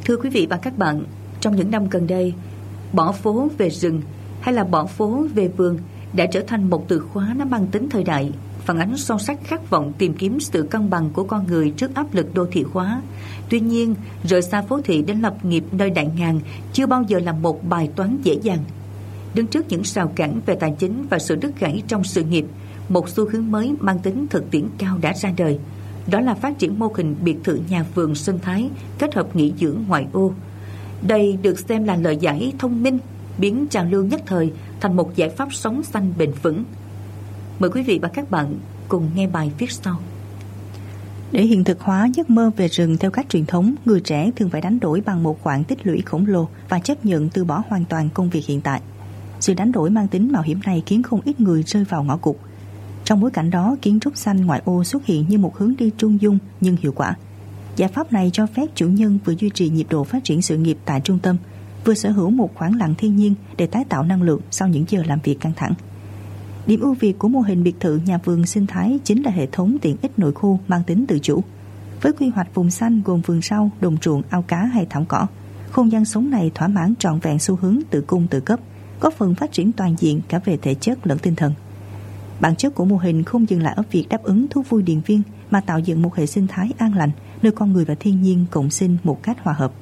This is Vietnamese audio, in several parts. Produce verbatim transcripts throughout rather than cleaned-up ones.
Thưa quý vị và các bạn, trong những năm gần đây, bỏ phố về rừng hay là bỏ phố về vườn đã trở thành một từ khóa nó mang tính thời đại, phản ánh sâu sắc khát vọng tìm kiếm sự cân bằng của con người trước áp lực đô thị hóa. Tuy nhiên, rời xa phố thị đến lập nghiệp nơi đại ngàn chưa bao giờ là một bài toán dễ dàng. Đứng trước những rào cản về tài chính và sự đứt gãy trong sự nghiệp, một xu hướng mới mang tính thực tiễn cao đã ra đời. Đó là phát triển mô hình biệt thự nhà vườn sinh thái kết hợp nghỉ dưỡng ngoại ô. Đây được xem là lời giải thông minh, biến trào lưu nhất thời thành một giải pháp sống xanh bền vững. Mời quý vị và các bạn cùng nghe bài viết sau. Để hiện thực hóa giấc mơ về rừng theo cách truyền thống, người trẻ thường phải đánh đổi bằng một khoản tích lũy khổng lồ và chấp nhận từ bỏ hoàn toàn công việc hiện tại. Sự đánh đổi mang tính mạo hiểm này khiến không ít người rơi vào ngõ cụt. Trong bối cảnh đó, kiến trúc xanh ngoại ô xuất hiện như một hướng đi trung dung nhưng hiệu quả. Giải pháp này cho phép chủ nhân vừa duy trì nhịp độ phát triển sự nghiệp tại trung tâm, vừa sở hữu một khoảng lặng thiên nhiên để tái tạo năng lượng sau những giờ làm việc căng thẳng. Điểm ưu việt của mô hình biệt thự nhà vườn sinh thái chính là hệ thống tiện ích nội khu mang tính tự chủ. Với quy hoạch vùng xanh gồm vườn rau, đồng ruộng, ao cá hay thảm cỏ, không gian sống này thỏa mãn trọn vẹn xu hướng tự cung tự cấp, góp phần phát triển toàn diện cả về thể chất lẫn tinh thần. Bản chất của mô hình không dừng lại ở việc đáp ứng thú vui điện viên, mà tạo dựng một hệ sinh thái an lành nơi con người và thiên nhiên cộng sinh một cách hòa hợp.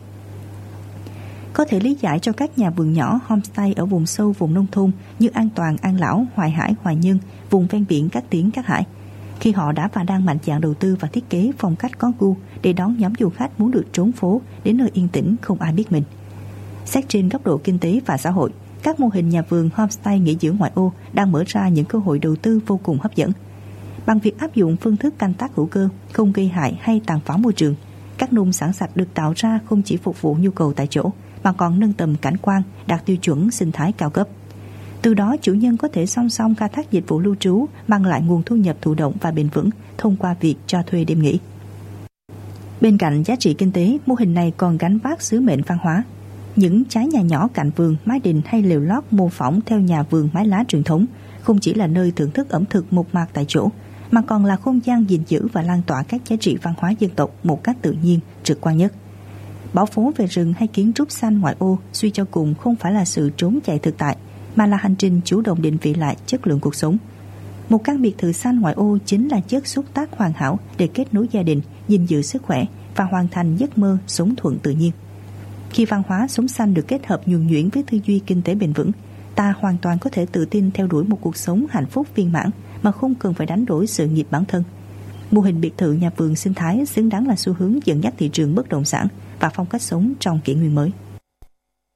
Có thể lý giải cho các nhà vườn nhỏ homestay ở vùng sâu vùng nông thôn như An Toàn, An Lão, Hoài Hải, Hoài Nhân, vùng ven biển Cát Tiến, Cát Hải, khi họ đã và đang mạnh dạn đầu tư và thiết kế phong cách có gu để đón nhóm du khách muốn được trốn phố đến nơi yên tĩnh không ai biết mình. Xét trên góc độ kinh tế và xã hội, các mô hình nhà vườn homestay nghỉ dưỡng ngoại ô đang mở ra những cơ hội đầu tư vô cùng hấp dẫn. Bằng việc áp dụng phương thức canh tác hữu cơ, không gây hại hay tàn phá môi trường, các nông sản sạch được tạo ra không chỉ phục vụ nhu cầu tại chỗ mà còn nâng tầm cảnh quan, đạt tiêu chuẩn sinh thái cao cấp. Từ đó, chủ nhân có thể song song khai thác dịch vụ lưu trú, mang lại nguồn thu nhập thụ động và bền vững thông qua việc cho thuê đêm nghỉ. Bên cạnh giá trị kinh tế, mô hình này còn gánh vác sứ mệnh văn hóa. Những trái nhà nhỏ cạnh vườn, mái đình hay lều lót mô phỏng theo nhà vườn mái lá truyền thống không chỉ là nơi thưởng thức ẩm thực mộc mạc tại chỗ, mà còn là không gian gìn giữ và lan tỏa các giá trị văn hóa dân tộc một cách tự nhiên, trực quan nhất. Bỏ phố về rừng hay kiến trúc xanh ngoại ô suy cho cùng không phải là sự trốn chạy thực tại, mà là hành trình chủ động định vị lại chất lượng cuộc sống. Một căn biệt thự xanh ngoại ô chính là chất xúc tác hoàn hảo để kết nối gia đình, gìn giữ sức khỏe và hoàn thành giấc mơ sống thuận tự nhiên. Khi văn hóa sống xanh được kết hợp nhuần nhuyễn với tư duy kinh tế bền vững, ta hoàn toàn có thể tự tin theo đuổi một cuộc sống hạnh phúc viên mãn mà không cần phải đánh đổi sự nghiệp bản thân. Mô hình biệt thự nhà vườn sinh thái xứng đáng là xu hướng dẫn dắt thị trường bất động sản và phong cách sống trong kỷ nguyên mới.